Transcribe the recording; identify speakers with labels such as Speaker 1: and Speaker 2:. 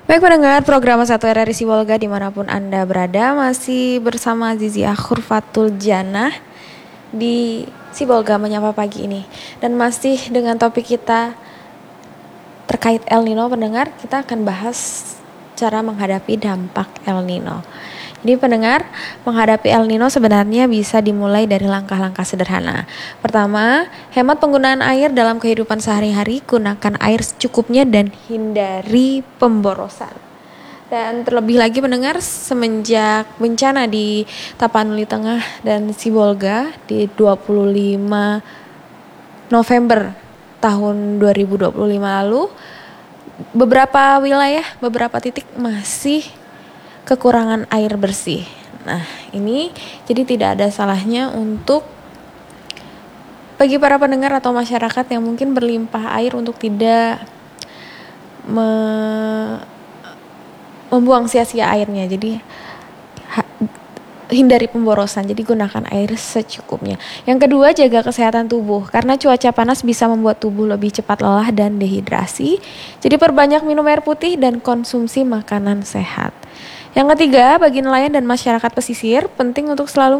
Speaker 1: Baik pendengar program 1 RRI Sibolga dimanapun Anda berada, masih bersama Zizi Akhurfatul Janah di Sibolga Menyapa Pagi ini. Dan masih dengan topik kita terkait El Nino pendengar, kita akan bahas cara menghadapi dampak El Nino. Jadi pendengar, menghadapi El Nino sebenarnya bisa dimulai dari langkah-langkah sederhana. Pertama, hemat penggunaan air dalam kehidupan sehari-hari, gunakan air secukupnya dan hindari pemborosan. Dan terlebih lagi pendengar, semenjak bencana di Tapanuli Tengah dan Sibolga di 25 November tahun 2025 lalu, beberapa wilayah, beberapa titik masih kekurangan air bersih. Nah, ini jadi tidak ada salahnya untuk bagi para pendengar atau masyarakat yang mungkin berlimpah air untuk tidak membuang sia-sia airnya. Jadi hindari pemborosan, jadi gunakan air secukupnya. Yang kedua, jaga kesehatan tubuh, karena cuaca panas bisa membuat tubuh lebih cepat lelah dan dehidrasi. Jadi perbanyak minum air putih dan konsumsi makanan sehat. Yang ketiga, bagi nelayan dan masyarakat pesisir, penting untuk selalu